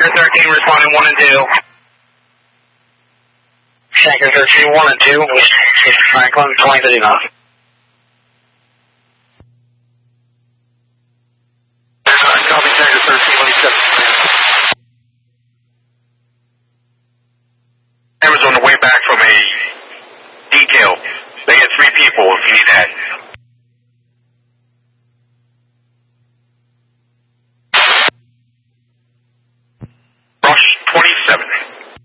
Shanker 13 responding 1 and 2. Shanker 13 1 and 2 with Franklin 2039. Copy Shanker 13, let me step. Cameras on the way back from a detail. They had 3 people if you need that.